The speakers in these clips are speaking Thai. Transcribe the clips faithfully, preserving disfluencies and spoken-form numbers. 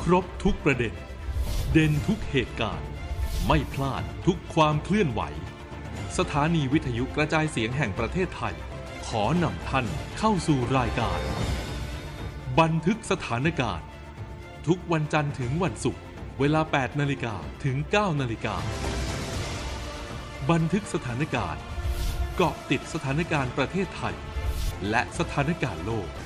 ครบทุกประเด็นเด่นทุกเหตุการณ์ไม่พลาดทุกความเคลื่อนไหวสถานีวิทยุกระจายเสียงแห่งประเทศไทยขอนำท่านเข้าสู่รายการบันทึกสถานการณ์ทุกวันจันทร์ถึงวันศุกร์เวลา แปดนาฬิกา ถึง เก้านาฬิกาบันทึกสถานการณ์เกาะติดสถานการณ์ประเทศไทยและสถานการณ์โลก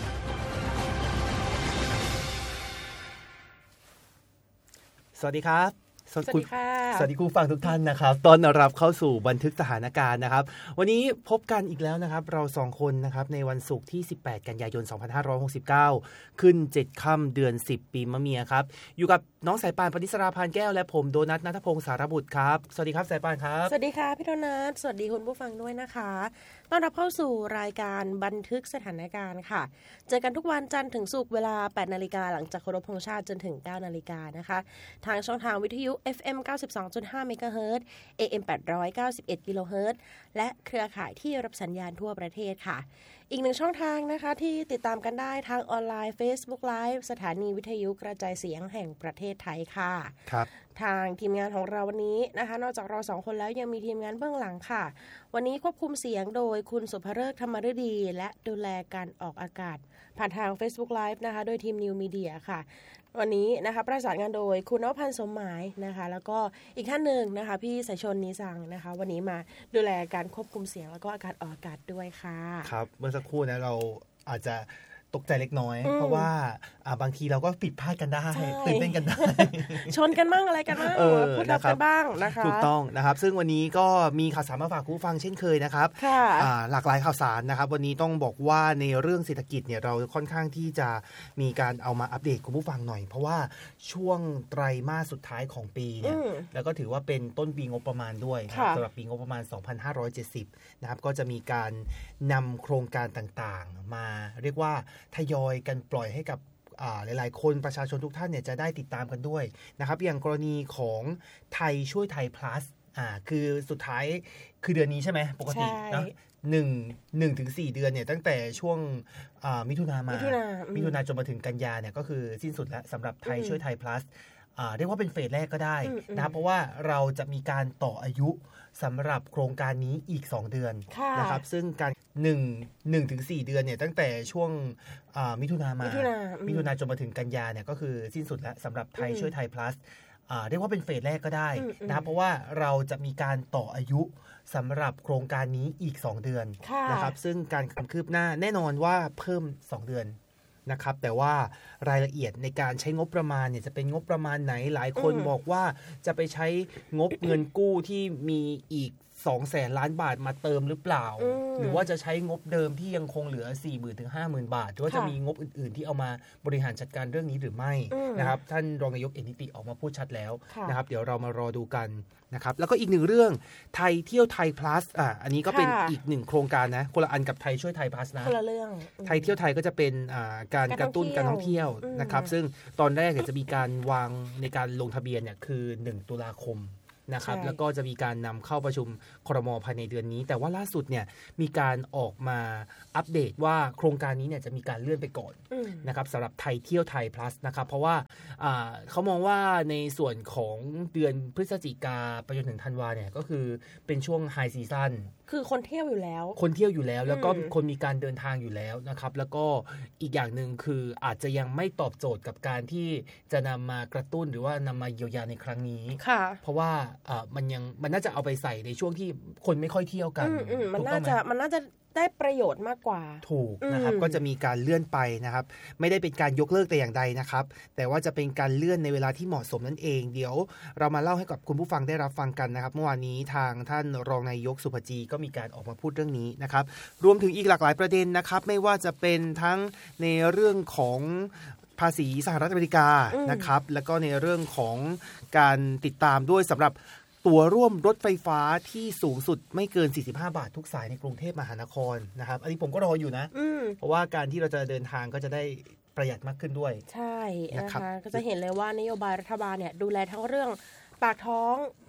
สวัสดีครับสวัสดีค่ะสวัสดีคุณฟังทุกท่านนะครับต้อนรับเข้าสู่บันทึกสถานการณ์นะครับวันนี้พบกันอีกแล้วนะครับเราสองคนนะครับในวันศุกร์ที่สิบแปดกันยายนสองพันห้าร้อยหกสิบเก้าขึ้นเจ็ดค่ำเดือนสิบปีมะเมียครับอยู่กับน้องสายป่านปณิสราพานแก้วและผมโดนัทณัฐพงศ์สารบุตรครับสวัสดีครับสายป่านครับสวัสดีค่ะพี่โดนัทสวัสดีคุณผู้ฟังด้วยนะคะต้อนรับเข้าสู่รายการบันทึกสถานการณ์ค่ะเจอกันทุกวันจันทร์ถึงศุกร์เวลา แปดนาฬิกาหลังจากเคารพธงชาติจนถึง เก้านาฬิกานะคะทางช่องทางวิทยุ เอฟ เอ็ม เก้าสิบสองจุดห้า เมกะเฮิรตซ์ เอ เอ็ม แปดร้อยเก้าสิบเอ็ด กิโลเฮิรตซ์และเครือข่ายที่รับสัญญาณทั่วประเทศค่ะอีกหนึ่งช่องทางนะคะที่ติดตามกันได้ทางออนไลน์ Facebook Live สถานีวิทยุกระจายเสียงแห่งประเทศไทยค่ะครับทางทีมงานของเราวันนี้นะคะนอกจากเราสองคนแล้วยังมีทีมงานเบื้องหลังค่ะวันนี้ควบคุมเสียงโดยคุณสุภฤกษ์ธรรมฤดีและดูแลการออกอากาศผ่านทาง Facebook Live นะคะโดยทีม New Media ค่ะวันนี้นะคะประสานงานโดยคุณนวพันธ์สมหมายนะคะแล้วก็อีกท่านหนึ่งนะคะพี่สายชนนิสังนะคะวันนี้มาดูแลการควบคุมเสียงแล้วก็การออกอากาศด้วยค่ะครับเมื่อสักครู่นะเราอาจจะตกใจเล็กน้อยเพราะว่าบางทีเราก็ผิดพลาดกันได้ตื่นเต้นกันได้ชนกันบ้างอะไรกันบ้างพูดทับกันบ้างนะคะถูกต้องนะครับซึ่งวันนี้ก็มีข่าวสารมาฝากคุณผู้ฟังเช่นเคยนะครับหลากหลายข่าวสารนะครับวันนี้ต้องบอกว่าในเรื่องเศรษฐกิจเนี่ยเราค่อนข้างที่จะมีการเอามาอัปเดตคุณผู้ฟังหน่อยเพราะว่าช่วงไตรมาสสุดท้ายของปีเนี่ยแล้วก็ถือว่าเป็นต้นปีงบประมาณด้วยสำหรับปีงบประมาณสองพันห้าร้อยเจ็ดสิบนะครับก็จะมีการนำโครงการต่างๆมาเรียกว่าทยอยกันปล่อยให้กับหลายๆคนประชาชนทุกท่านเนี่ยจะได้ติดตามกันด้วยนะครับอย่างกรณีของไทยช่วยไทย plus อ่าคือสุดท้ายคือเดือนนี้ใช่ไหมปกตินะหนึ่ง หนึ่งถึงสี่เดือนเนี่ยตั้งแต่ช่วงมิถุนามามิถุนาจนมาถึงกันยาเนี่ยก็คือสิ้นสุดแล้วสำหรับไทยช่วยไทย plus อ่าเรียกว่าเป็นเฟสแรกก็ได้นะเพราะว่าเราจะมีการต่ออายุสำหรับโครงการนี้อีกสองเดือนนะครับซึ่งการหนึ่ง หนึ่งถึงสี่เดือนเนี่ยตั้งแต่ช่วงมิถุนามามิถุนาจนมาถึงกันยาเนี่ยก็คือสิ้นสุดแล้วสำหรับไทยช่วยไทย plus อ่าเรียกว่าเป็นเฟสแรกก็ได้นะเพราะว่าเราจะมีการต่ออายุสำหรับโครงการนี้อีกสองเดือนนะครับซึ่งการคืบหน้าแน่นอนว่าเพิ่มสองเดือนนะครับแต่ว่ารายละเอียดในการใช้งบประมาณเนี่ยจะเป็นงบประมาณไหนหลายคนบอกว่าจะไปใช้งบเงินกู้ที่มีอีกสองแสนล้านบาทมาเติมหรือเปล่าหรือว่าจะใช้งบเดิมที่ยังคงเหลือ สี่หมื่น ถึง ห้าหมื่น บาทหรือว่าจะมีงบอื่นๆที่เอามาบริหารจัดการเรื่องนี้หรือไม่นะครับท่านรองนายกเอกนิติออกมาพูดชัดแล้วนะครับเดี๋ยวเรามารอดูกันนะครับแล้วก็อีกหนึ่งเรื่องไทยเที่ยวไทย plus อ่ะอันนี้ก็เป็นอีกหนึ่งโครงการนะคนละอันกับไทยช่วยไทย plus นะคนละเรื่องไทยเที่ยวไทยก็จะเป็นอ่าการกระตุ้นการท่องเที่ยวนะครับซึ่งตอนแรกเนี่ยจะมีการวางในการลงทะเบียนเนี่ยคือหนึ่งตุลาคมนะครับแล้วก็จะมีการนำเข้าประชุมครม.ภายในเดือนนี้แต่ว่าล่าสุดเนี่ยมีการออกมาอัปเดตว่าโครงการนี้เนี่ยจะมีการเลื่อนไปก่อนนะครับสำหรับไทยเที่ยวไทย plus นะครับเพราะว่าเขามองว่าในส่วนของเดือนพฤศจิกาไปจนถึงธันวาเนี่ยก็คือเป็นช่วงไฮซีซั่นคือคนเที่ยวอยู่แล้วคนเที่ยวอยู่แล้วแล้วก็คนมีการเดินทางอยู่แล้วนะครับแล้วก็อีกอย่างหนึ่งคืออาจจะยังไม่ตอบโจทย์กับการที่จะนำมากระตุ้นหรือว่านำมาเยียวยาในครั้งนี้เพราะว่ามันยังมันน่าจะเอาไปใส่ในช่วงที่คนไม่ค่อยเที่ยวกันมันน่าจะมันน่าจะได้ประโยชน์มากกว่าถูกนะครับก็จะมีการเลื่อนไปนะครับไม่ได้เป็นการยกเลิกแต่อย่างใดนะครับแต่ว่าจะเป็นการเลื่อนในเวลาที่เหมาะสมนั่นเองเดี๋ยวเรามาเล่าให้กับคุณผู้ฟังได้รับฟังกันนะครับเมื่อวานนี้ทางท่านรองนายกสุภจีก็มีการออกมาพูดเรื่องนี้นะครับรวมถึงอีกหลากหลายประเด็นนะครับไม่ว่าจะเป็นทั้งในเรื่องของภาษีสหรัฐอเมริกานะครับแล้วก็ในเรื่องของการติดตามด้วยสำหรับตั๋วร่วมรถไฟฟ้าที่สูงสุดไม่เกินสี่สิบห้าบาททุกสายในกรุงเทพมหานครนะครับอันนี้ผมก็รออยู่นะเพราะว่าการที่เราจะเดินทางก็จะได้ประหยัดมากขึ้นด้วยใช่นะคะก็จะเห็นเลยว่านโยบายรัฐบาลเนี่ยดูแลทั้งเรื่องปากท้อง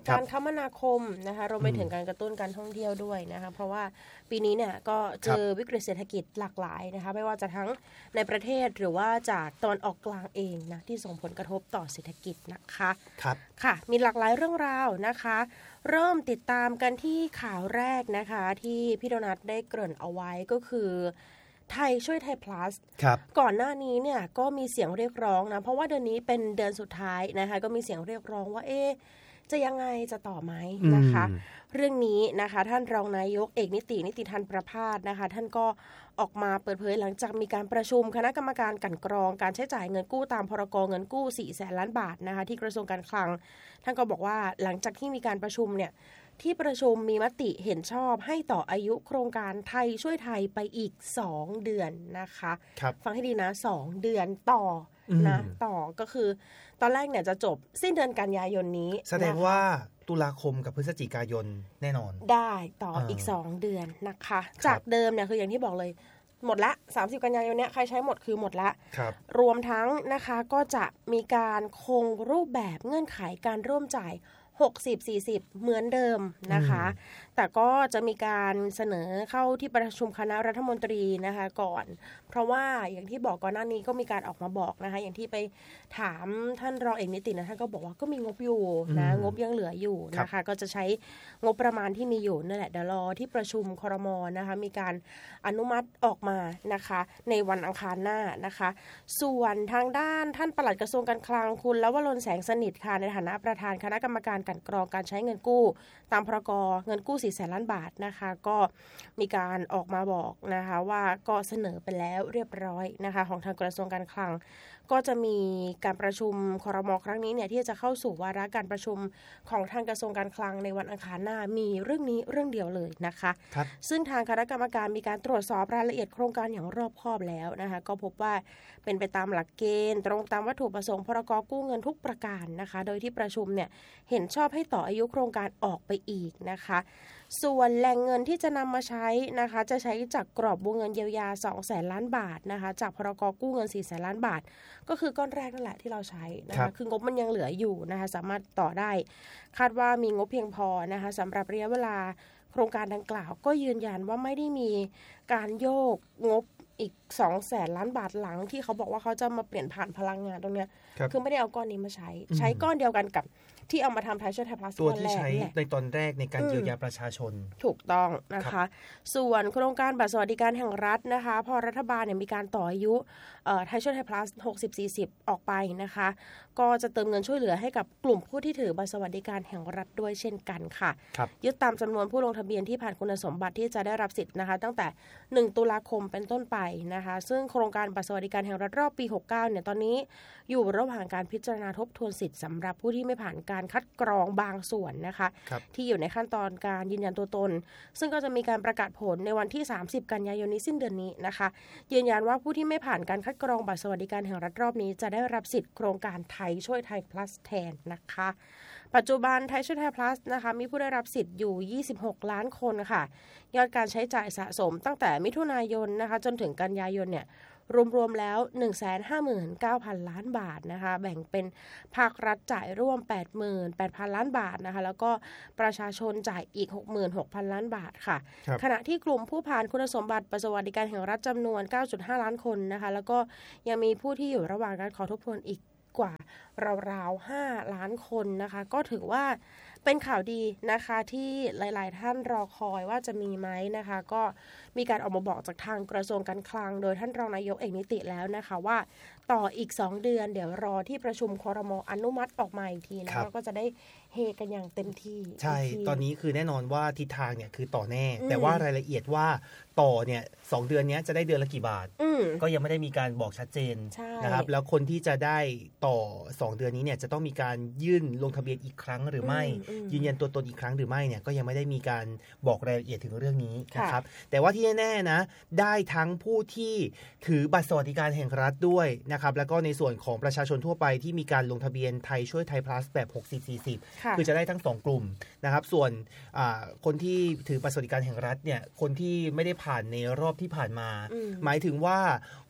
การคมนาคมนะคะรวมไปถึงการกระตุ้นการท่องเที่ยวด้วยนะคะเพราะว่าปีนี้เนี่ยก็เจอวิกฤตเศรษฐกิจหลากหลายนะคะไม่ว่าจะทั้งในประเทศหรือว่าจากตอนออกกลางเองนะที่ส่งผลกระทบต่อเศรษฐกิจนะคะครับค่ะมีหลากหลายเรื่องราวนะคะเริ่มติดตามกันที่ข่าวแรกนะคะที่พี่โดนัทได้เกริ่นเอาไว้ก็คือไทยช่วยไทย plus ก่อนหน้านี้เนี่ยก็มีเสียงเรียกร้องนะเพราะว่าเดือนนี้เป็นเดือนสุดท้ายนะคะก็มีเสียงเรียกร้องว่าเอ๊ะจะยังไงจะต่อไหมนะคะเรื่องนี้นะคะท่านรองนายกเอกนิตินิติธรประภาสนะคะท่านก็ออกมาเปิดเผยหลังจากมีการประชุมคณะกรรมการกลั่นกรองการใช้จ่ายเงินกู้ตามพรกเงินกู้สี่แสนล้านบาทนะคะที่กระทรวงการคลังท่านก็บอกว่าหลังจากที่มีการประชุมเนี่ยที่ประชุมมีมติเห็นชอบให้ต่ออายุโครงการไทยช่วยไทยไปอีกสองเดือนนะคะฟังให้ดีนะสองเดือนต่อนะต่อก็คือตอนแรกเนี่ยจะจบสิ้นเดือนกันยายนนี้แสดงว่าตุลาคมกับพฤศจิกายนแน่นอนได้ต่ออีกสองเดือนนะคะจากเดิมเนี่ยคืออย่างที่บอกเลยหมดละสามสิบกันยายนเนี้ยใครใช้หมดคือหมดละรวมทั้งนะคะก็จะมีการคงรูปแบบเงื่อนไขการร่วมจ่ายหกสิบ สี่สิบเหมือนเดิมนะคะแต่ก็จะมีการเสนอเข้าที่ประชุมคณะรัฐมนตรีนะคะก่อนเพราะว่าอย่างที่บอกก่อนหน้านี้ก็มีการออกมาบอกนะคะอย่างที่ไปถามท่านรองเอกนิตินะท่านก็บอกว่าก็มีงบอยู่นะงบยังเหลืออยู่นะคะก็จะใช้งบประมาณที่มีอยู่นั่นแหละเดี๋ยวรอที่ประชุมครม.นะคะมีการอนุมัติออกมานะคะในวันอังคารหน้านะคะส่วนทางด้านท่านปลัดกระทรวงการคลังคุณลวรนแสงสนิทค่ะในฐานะประธานคณะกรรมการกลั่นกรองการใช้เงินกู้ตามพรกเงินกู้สี่แสนล้านบาทนะคะก็มีการออกมาบอกนะคะว่าก็เสนอไปแล้วเรียบร้อยนะคะของทางกระทรวงการคลังก็จะมีการประชุมครม.ครั้งนี้เนี่ยที่จะเข้าสู่วาระการประชุมของทางกระทรวงการคลังในวันอังคารหน้ามีเรื่องนี้เรื่องเดียวเลยนะคะซึ่งทางคณะกรรมการมีการตรวจสอบรายละเอียดโครงการอย่างรอบคอบแล้วนะคะก็พบว่าเป็นไปตามหลักเกณฑ์ตรงตามวัตถุประสงค์พรกกู้เงินทุกประการนะคะโดยที่ประชุมเนี่ยเห็นชอบให้ต่ออายุโครงการออกไปอีกนะคะส่วนแหล่งเงินที่จะนำมาใช้นะคะจะใช้จากกรอบวงเงินเยียวยาสองแสนล้านบาทนะคะจากพรกกู้เงินสี่แสนล้านบาทก็คือก้อนแรกนั่นแหละที่เราใช้นะคะคืองบมันยังเหลืออยู่นะคะสามารถต่อได้คาดว่ามีงบเพียงพอนะคะสำหรับระยะเวลาโครงการดังกล่าวก็ยืนยันว่าไม่ได้มีการโยกงบอีกสองแสนล้านบาทหลังที่เขาบอกว่าเขาจะมาเปลี่ยนผ่านพลังงานตรงเนี้ย ค, คือไม่ได้เอาก้อนนี้มาใช้ใช้ก้อนเดียวกันกับที่เอามาทำไทยช่วยไทย plus ตัวที่ใช้ในตอนแรกในการเยียวยาประชาชนถูกต้องนะคะส่วนโครงการบัตรสวัสดิการแห่งรัฐนะคะพอรัฐบาลเนี่ยมีการต่ออายุไทยช่วยไทย plus หกสิบ สี่สิบออกไปนะคะก็จะเติมเงินช่วยเหลือให้กับกลุ่มผู้ที่ถือบัตรสวัสดิการแห่งรัฐด้วยเช่นกันค่ะยึดตามจำนวนผู้ลงทะเบียนที่ผ่านคุณสมบัติที่จะได้รับสิทธิ์นะคะตั้งแต่หนึ่งตุลาคมเป็นต้นไปนะคะซึ่งโครงการบัตรสวัสดิการแห่งรัฐรอบปีหกสิบเก้าเนี่ยตอนนี้อยู่ระหว่างการพิจารณาทบทวนสิทธิ์สำหรับผู้ที่ไม่ผ่านการคัดกรองบางส่วนนะคะที่อยู่ในขั้นตอนการยืนยันตัวตนซึ่งก็จะมีการประกาศผลในวันที่สามสิบกันยายนนี้สิ้นเดือนนี้นะคะยืนยันว่าผู้ที่ไม่ผ่านการคัดกรองบัตรสวัสดิการแห่งรัฐรอบนี้จะได้รับสิทธิ์โครงการไทยช่วยไทย plus แทนนะคะปัจจุบันไทยช่วยไทย plus นะคะมีผู้ได้รับสิทธิ์อยู่ยี่สิบหกล้านคนค่ะยอดการใช้จ่ายสะสมตั้งแต่มิถุนายนนะคะจนถึงกันยายนเนี่ยรวมๆแล้ว หนึ่งแสนห้าหมื่นเก้าพัน ล้านบาทนะคะแบ่งเป็นภาครัฐจ่ายร่วม แปดหมื่นแปดพัน ล้านบาทนะคะแล้วก็ประชาชนจ่ายอีก หกหมื่นหกพัน ล้านบาทค่ะขณะที่กลุ่มผู้ผ่านคุณสมบัติบัตรสวัสดิการแห่งรัฐจำนวน เก้าจุดห้า ล้านคนนะคะแล้วก็ยังมีผู้ที่อยู่ระหว่างการขอทบทวนอีกกว่าราวๆห้าล้านคนนะคะก็ถือว่าเป็นข่าวดีนะคะที่หลายๆท่านรอคอยว่าจะมีไหมนะคะก็มีการออกมาบอกจากทางกระทรวงการคลังโดยท่านรองนายกเอกนิติแล้วนะคะว่าต่ออีกสองเดือนเดี๋ยวรอที่ประชุมครม.อนุมัติออกมาอีกทีนะแล้วก็จะได้เฮกันอย่างเต็มที่ใช่ตอนนี้คือแน่นอนว่าทิศทางเนี่ยคือต่อแน่แต่ว่ารายละเอียดว่าต่อเนี่ยสองเดือนนี้จะได้เดือนละกี่บาทก็ยังไม่ได้มีการบอกชัดเจนนะครับแล้วคนที่จะได้ต่อสองเดือนนี้เนี่ยจะต้องมีการยื่นลงทะเบียนอีกครั้งหรือไม่ยืนยันตัวตนอีกครั้งหรือไม่เนี่ยก็ยังไม่ได้มีการบอกรายละเอียดถึงเรื่องนี้นะครับแต่ว่าที่แน่ๆนะได้ทั้งผู้ที่ถือบัตรสวัสดิการแห่งรัฐด้วยนะครับแล้วก็ในส่วนของประชาชนทั่วไปที่มีการลงทะเบียนไทยช่วยไทย plus แบบหกสิบ สี่สิบคือจะได้ทั้งสองกลุ่มนะครับส่วนคนที่ถือบัตรสวัสดิการแห่งรัฐเนี่ยคนที่ไม่ได้ผ่านในรอบที่ผ่านมาหมายถึงว่า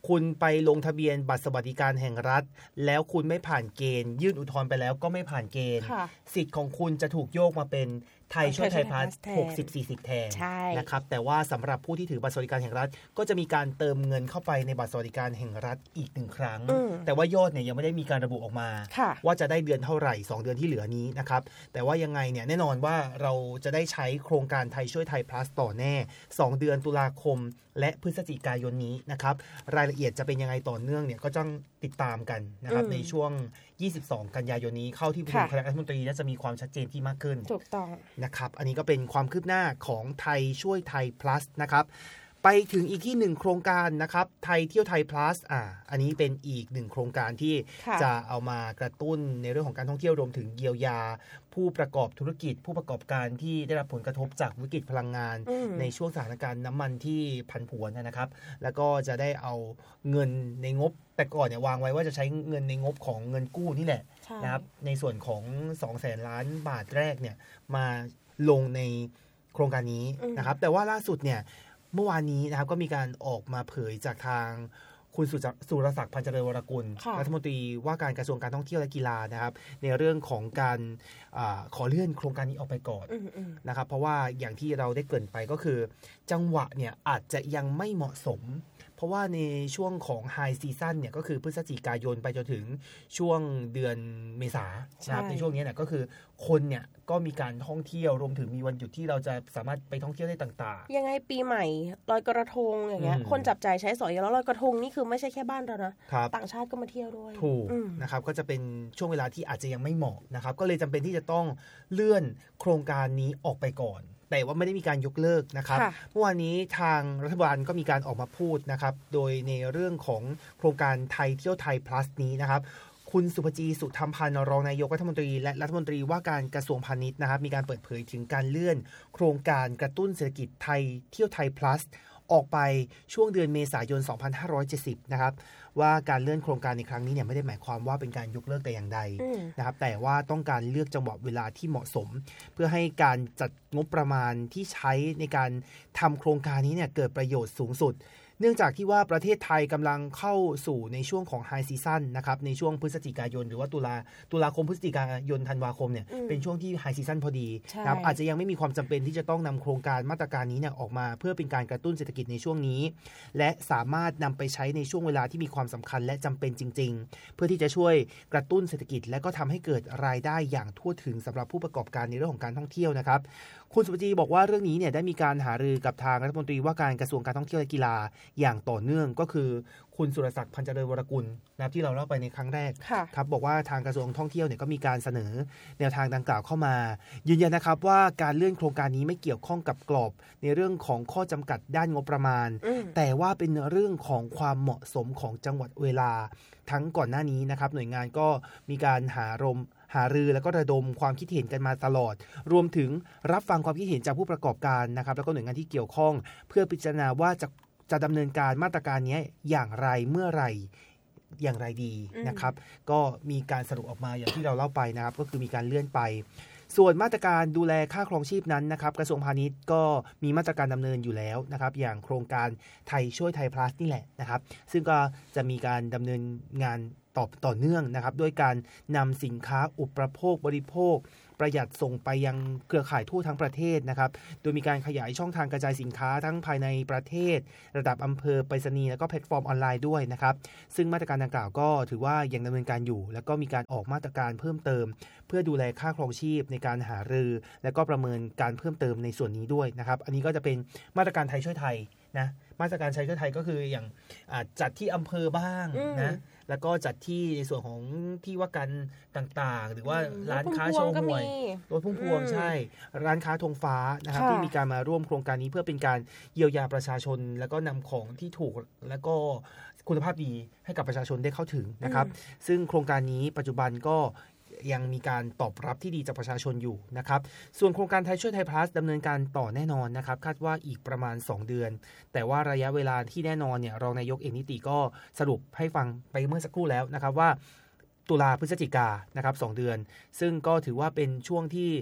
คุณไปลงทะเบียนบัตรสวัสดิการแห่งรัฐแล้วคุณไม่ผ่านเกณฑ์ยื่นอุทธรณ์ไปแล้วก็ไม่ผ่านเกณฑ์สิทธิ์ของคุณจะถูกโยกมาเป็นไทยช่วยไทยพลัสหกสิบ สี่สิบแทนนะครับแต่ว่าสำหรับผู้ที่ถือบัตรสวัสดิการแห่งรัฐก็จะมีการเติมเงินเข้าไปในบัตรสวัสดิการแห่งรัฐอีกหนึ่งครั้งแต่ว่ายอดเนี่ยยังไม่ได้มีการระบุออกมาว่าจะได้เดือนเท่าไหร่สองเดือนที่เหลือนี้นะครับแต่ว่ายังไงเนี่ยแน่นอนว่าเราจะได้ใช้โครงการไทยช่วยไทยพลัสต่อแน่สองเดือนตุลาคมและพฤศจิกายนนี้นะครับรายละเอียดจะเป็นยังไงต่อเนื่องเนี่ยก็ต้องติดตามกันนะครับในช่วงยี่สิบสองกันยายนนี้เข้าที่ประชุมคณะรัฐมนตรีน่าจะมีความชัดเจนที่มากขึ้นถูกต้องนะครับอันนี้ก็เป็นความคืบหน้าของไทยช่วยไทย plus นะครับไปถึงอีกที่หนึ่งโครงการนะครับไทยเที่ยวไทย plus อ่าอันนี้เป็นอีกหนึ่งโครงการที่จะเอามากระตุ้นในเรื่องของการท่องเที่ยวรวมถึงเยียวยาผู้ประกอบธุรกิจผู้ประกอบการที่ได้รับผลกระทบจากวิกฤตพลังงานในช่วงสถานการณ์น้ำมันที่ผันผวนนะครับแล้วก็จะได้เอาเงินในงบแต่ก่อนเนี่ยวางไว้ว่าจะใช้เงินในงบของเงินกู้นี่แหละนะครับในส่วนของสองแสนล้านบาทแรกเนี่ยมาลงในโครงการนี้นะครับแต่ว่าล่าสุดเนี่ยเมื่อวานนี้นะครับก็มีการออกมาเผยจากทางคุณสุรศักดิ์พันธ์เจริญวรกุลรัฐมนตรีว่าการกระทรวงการท่องเที่ยวและกีฬานะครับในเรื่องของการอาขอเลื่อนโครงการนี้ออกไปก่อนนะครับเพราะว่าอย่างที่เราได้เกริ่นไปก็คือจังหวะเนี่ยอาจจะยังไม่เหมาะสมเพราะว่าในช่วงของไฮซีซั่นเนี่ยก็คือพฤศจิกายนไปจนถึงช่วงเดือนเมษานะครับในช่วงนี้เนี่ยก็คือคนเนี่ยก็มีการท่องเที่ยวรวมถึงมีวันหยุดที่เราจะสามารถไปท่องเที่ยวได้ต่างๆยังไงปีใหม่ลอยกระทงอย่างเงี้ยคนจับจ่ายใช้สอยแล้วลอยกระทงนี่คือไม่ใช่แค่บ้านเรานะต่างชาติก็มาเที่ยวด้วยถูกนะครับก็จะเป็นช่วงเวลาที่อาจจะยังไม่เหมาะนะครับก็เลยจำเป็นที่จะต้องเลื่อนโครงการนี้ออกไปก่อนแต่ว่าไม่ได้มีการยกเลิกนะครับเมื่อวานนี้ทางรัฐบาลก็มีการออกมาพูดนะครับโดยในเรื่องของโครงการไทยเที่ยวไทย plus นี้นะครับคุณสุภจีสุธรรมพันธ์รองนายกรัฐมนตรีและรัฐมนตรีว่าการกระทรวงพาณิชย์นะครับมีการเปิดเผยถึงการเลื่อนโครงการกระตุ้นเศรษฐกิจไทยเที่ยวไทย plus ออกไปช่วงเดือนเมษายนสองพันห้าร้อยเจ็ดสิบนะครับว่าการเลื่อนโครงการในครั้งนี้เนี่ยไม่ได้หมายความว่าเป็นการยกเลิกแต่อย่างใดนะครับแต่ว่าต้องการเลือกจังหวะเวลาที่เหมาะสมเพื่อให้การจัดงบประมาณที่ใช้ในการทำโครงการนี้เนี่ยเกิดประโยชน์สูงสุดเนื่องจากที่ว่าประเทศไทยกำลังเข้าสู่ในช่วงของไฮซีซั่นนะครับในช่วงพฤศจิกายนหรือว่าตุลาตุลาคมพฤศจิกายนธันวาคมเนี่ยเป็นช่วงที่ไฮซีซั่นพอดีนะครับอาจจะยังไม่มีความจำเป็นที่จะต้องนำโครงการมาตรการนี้เนี่ยออกมาเพื่อเป็นการกระตุ้นเศรษฐกิจในช่วงนี้และสามารถนำไปใช้ในช่วงเวลาที่มีความสำคัญและจำเป็นจริงๆเพื่อที่จะช่วยกระตุ้นเศรษฐกิจและก็ทำให้เกิดรายได้อย่างทั่วถึงสำหรับผู้ประกอบการในเรื่องของการท่องเที่ยวนะครับคุณสุภจีบอกว่าเรื่องนี้เนี่ยได้มีการหารือกับทางรัฐมนตรีว่าการกระทรวงการท่องเที่ยวและกีฬาอย่างต่อเนื่องก็คือคุณสุรศักดิ์พันธ์เจริญวรกุลนะที่เราเล่าไปในครั้งแรกครับบอกว่าทางกระทรวงท่องเที่ยวเนี่ยก็มีการเสนอแนวทางดังกล่าวเข้ามายืนยันนะครับว่าการเลื่อนโครงการนี้ไม่เกี่ยวข้องกับกรอบในเรื่องของข้อจำกัดด้านงบประมาณแต่ว่าเป็นเรื่องของความเหมาะสมของจังหวัดเวลาทั้งก่อนหน้านี้นะครับหน่วยงานก็มีการหารมหารือแล้วก็ระดมความคิดเห็นกันมาตลอดรวมถึงรับฟังความคิดเห็นจากผู้ประกอบการนะครับแล้วก็หน่วยงานที่เกี่ยวข้องเพื่อพิจารณาว่าจะจะดำเนินการมาตรการนี้อย่างไรเมื่อไหร่อย่างไรดีนะครับก็มีการสรุปออกมาอย่างที่เราเล่าไปนะครับก็คือมีการเลื่อนไปส่วนมาตรการดูแลค่าครองชีพนั้นนะครับกระทรวงพาณิชย์ก็มีมาตรการดำเนินอยู่แล้วนะครับอย่างโครงการไทยช่วยไทย plus นี่แหละนะครับซึ่งก็จะมีการดำเนินงานต่อต่อเนื่องนะครับด้วยการนำสินค้าอุปโภคบริโภคประหยัดส่งไปยังเครือข่ายทั่วทั้งประเทศนะครับโดยมีการขยายช่องทางกระจายสินค้าทั้งภายในประเทศระดับอำเภอไปรษณีย์แล้วก็แพลตฟอร์มออนไลน์ด้วยนะครับซึ่งมาตรการดังกล่าวก็ถือว่ายังดำเนินการอยู่แล้วก็มีการออกมาตรการเพิ่มเติมเพื่อดูแลค่าครองชีพในการหารือและก็ประเมินการเพิ่มเติมในส่วนนี้ด้วยนะครับอันนี้ก็จะเป็นมาตรการไทยช่วยไทยนะมาตรการไทยช่วยไทยก็คืออย่างจัดที่อำเภอบ้างนะแล้วก็จัดที่ในส่วนของที่ว่าการต่างๆหรือว่าร้านค้าโชว์หวยรถพุ่มพวงใช่ร้านค้าธงฟ้านะครับที่มีการมาร่วมโครงการนี้เพื่อเป็นการเยียวยาประชาชนแล้วก็นำของที่ถูกแล้วก็คุณภาพดีให้กับประชาชนได้เข้าถึงนะครับซึ่งโครงการนี้ปัจจุบันก็ยังมีการตอบรับที่ดีจากประชาชนอยู่นะครับส่วนโครงการไทยช่วยไทย plus ดำเนินการต่อแน่นอนนะครับคาดว่าอีกประมาณสองเดือนแต่ว่าระยะเวลาที่แน่นอนเนี่ยรองนายกเอกนิติก็สรุปให้ฟังไปเมื่อสักครู่แล้วนะครับว่าตุลาพฤศจิกานะครับสองเดือนซึ่งก็ถือว่าเป็นช่วงที่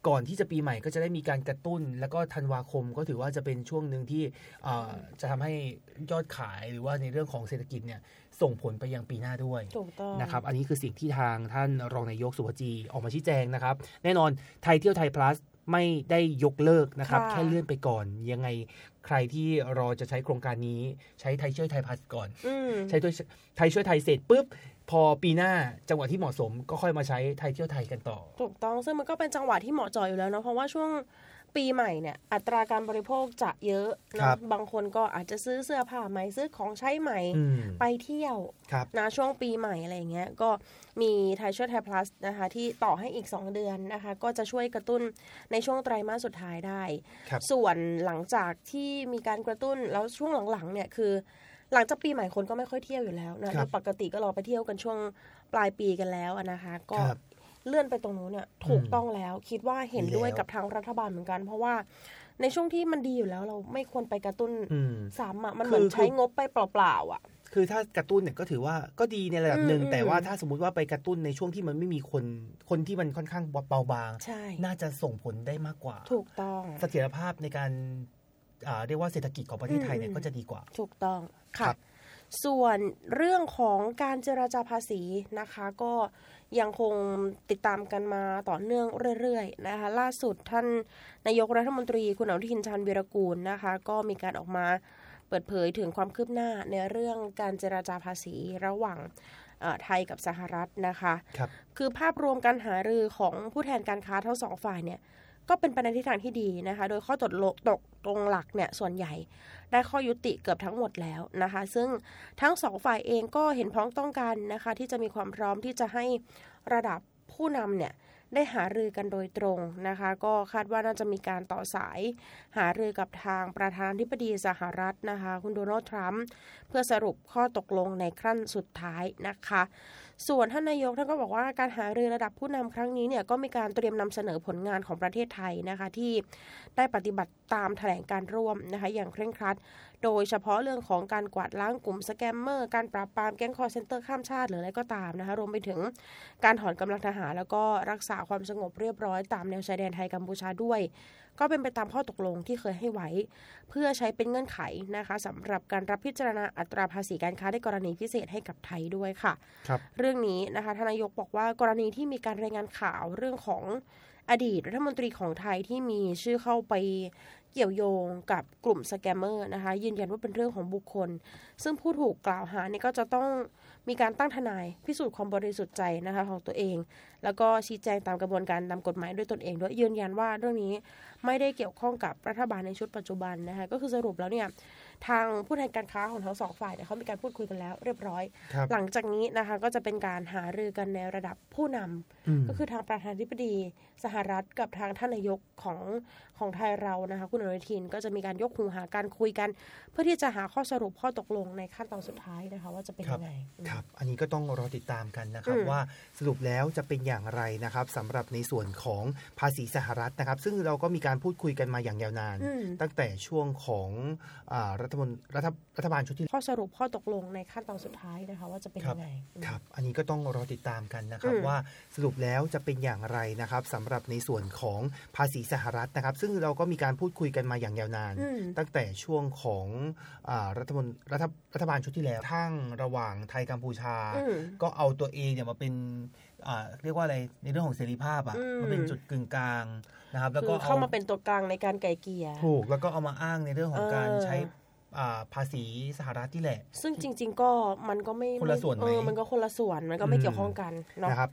ก่อนที่จะปีใหม่ก็จะได้มีการกระตุ้นแล้วก็ธันวาคมก็ถือว่าจะเป็นช่วงหนึ่งที่จะทำให้ยอดขายหรือว่าในเรื่องของเศรษฐกิจเนี่ยส่งผลไปยังปีหน้าด้วยนะครับอันนี้คือสิ่งที่ทางท่านรองนายกสุวจีออกมาชี้แจงนะครับแน่นอนไทยเที่ยวไทย plus ไม่ได้ยกเลิกนะครับแค่เลื่อนไปก่อนยังไงใครที่รอจะใช้โครงการนี้ใช้ไทยช่วยไทย plus ก่อนใช้ไทยช่วยไทยเสร็จปุ๊บพอปีหน้าจังหวะที่เหมาะสมก็ค่อยมาใช้ไทยเที่ยวไทยกันต่อถูกต้องซึ่งมันก็เป็นจังหวะที่เหมาะเจาะอยู่แล้วเนาะเพราะว่าช่วงปีใหม่เนี่ยอัตราการบริโภคจะเยอะนะบางคนก็อาจจะซื้อเสื้อผ้าใหม่ซื้อของใช้ใหม่ไปเที่ยวนะช่วงปีใหม่อะไรเงี้ยก็มีไทยช่วยไทย plus นะคะที่ต่อให้อีกสองเดือนนะคะก็จะช่วยกระตุ้นในช่วงไตรมาสสุดท้ายได้ส่วนหลังจากที่มีการกระตุ้นแล้วช่วงหลังๆเนี่ยคือหลังจากปีใหม่คนก็ไม่ค่อยเที่ยวอยู่แล้วนะปกติก็รอไปเที่ยวกันช่วงปลายปีกันแล้วนะคะก็เลื่อนไปตรงนู้นเนี่ยถูกต้องแล้วคิดว่าเห็นด้วยกับทางรัฐบาลเหมือนกันเพราะว่าในช่วงที่มันดีอยู่แล้วเราไม่ควรไปกระตุ้นซ้ำอ่ะมันเหมือนใช้งบไปเปล่าๆอ่ะคือถ้ากระตุ้นเนี่ยก็ถือว่าก็ดีในระดับหนึ่งแต่ว่าถ้าสมมุติว่าไปกระตุ้นในช่วงที่มันไม่มีคนคนที่มันค่อนข้างเบาบางน่าจะส่งผลได้มากกว่าถูกต้องเสถียรภาพในการเรียกว่าเศรษฐกิจของประเทศไทยเนี่ยก็จะดีกว่าถูกต้องค่ะส่วนเรื่องของการเจรจาภาษีนะคะก็ยังคงติดตามกันมาต่อเนื่องเรื่อยๆนะคะล่าสุดท่านนายกรัฐมนตรีคุณอนุทินชาญวีรกูลนะคะก็มีการออกมาเปิดเผยถึงความคืบหน้าในเรื่องการเจรจาภาษีระหว่างไทยกับสหรัฐนะคะครับคือภาพรวมการหารือของผู้แทนการค้าทั้งสองฝ่ายเนี่ยก็เป็นไปในทิศทางที่ดีนะคะโดยข้อตกลงตกลงหลักเนี่ยส่วนใหญ่ได้ข้อยุติเกือบทั้งหมดแล้วนะคะซึ่งทั้งสองฝ่ายเองก็เห็นพ้องต้องกันนะคะที่จะมีความพร้อมที่จะให้ระดับผู้นำเนี่ยได้หารือกันโดยตรงนะคะก็คาดว่าน่าจะมีการต่อสายหารือกับทางประธานาธิบดีสหรัฐนะคะคุณโดนัลด์ทรัมป์เพื่อสรุปข้อตกลงในขั้นสุดท้ายนะคะส่วนท่านนายกท่านก็บอกว่าการหารือระดับผู้นำครั้งนี้เนี่ยก็มีการเตรียมนำเสนอผลงานของประเทศไทยนะคะที่ได้ปฏิบัติตามแถลงการร่วมนะคะอย่างเคร่งครัดโดยเฉพาะเรื่องของการกวาดล้างกลุ่มสแกมเมอร์การปราบปรามแก๊งคอลเซ็นเตอร์ข้ามชาติหรืออะไรก็ตามนะคะรวมไปถึงการถอนกำลังทหารแล้วก็รักษาความสงบเรียบร้อยตามแนวชายแดนไทยกัมพูชาด้วยก็เป็นไปตามข้อตกลงที่เคยให้ไว้เพื่อใช้เป็นเงื่อนไขนะคะสำหรับการรับพิจารณาอัตราภาษีการค้าในกรณีพิเศษให้กับไทยด้วยค่ะครับเรื่องนี้นะคะทานนายกบอกว่ากรณีที่มีการรายงานข่าวเรื่องของอดีตรัฐมนตรีของไทยที่มีชื่อเข้าไปเกี่ยวโยงกับกลุ่มสแกมเมอร์นะคะยืนยันว่าเป็นเรื่องของบุคคลซึ่งผู้ถูกกล่าวหาเนี่ยก็จะต้องมีการตั้งทนายพิสูจน์ความบริสุทธิ์ใจนะคะของตัวเองแล้วก็ชี้แจงตามกระบวนการตามกฎหมายด้วยตนเองด้วยยืนยันว่าเรื่องนี้ไม่ได้เกี่ยวข้องกับรัฐบาลในชุดปัจจุบันนะคะก็คือสรุปแล้วเนี่ยทางผู้แทนการค้าของทั้งสองฝ่ายเนี่ยเขามีการพูดคุยกันแล้วเรียบร้อยหลังจากนี้นะคะก็จะเป็นการหารือกันในระดับผู้นำก็คือทางประธานาธิบดีสหรัฐกับทางท่านนายกของของไทยเรานะคะคุณอนุทินก็จะมีการยกหูหาการคุยกันเพื่อที่จะหาข้อสรุปข้อตกลงในขั้นตอนสุดท้ายนะคะว่าจะเป็นยังไงครับอันนี้ก็ต้องรอติดตามกันนะครับว่าสรุปแล้วจะเป็นอย่างไรนะครับสำหรับในส่วนของภาษีสหรัฐนะครับซึ่งเราก็มีการพูดคุยกันมาอย่างยาวนานตั้งแต่ช่วงของรัฐมนตรีรัฐรัฐบาลชุดที่ข้อสรุปข้อตกลงในขั้นตอนสุดท้ายนะคะว่าจะเป็นยังไงครับอันนี้ก็ต้องรอติดตามกันนะครับว่าสรุปแล้วจะเป็นอย่างไรนะครับสำหรับในส่วนของภาษีสหรัฐนะครับซึ่งเราก็มีการพูดคุยกันมาอย่างยาวนานตั้งแต่ช่วงของรัฐมนตรีรัฐรัฐบาลชุดที่แล้วทั้งระหว่างไทยกัมพูชาก็เอาตัวเองเนี่ยมาเป็นเรียกว่าอะไรในเรื่องของเสรีภาพอ่ะมาเป็นจุดกึ่งกลางนะครับแล้วก็เข้ามาเป็นตัวกลางในการไกล่เกลี่ยถูกแล้วก็เอามาอ้างในเรื่องของการใช้ภาษีสหรัฐที่แหละซึ่งจริงๆก็มันก็ไม่คนละส่วนไหมเออมันก็คนละส่วนมันก็ไม่เกี่ยวข้องกันนะครับ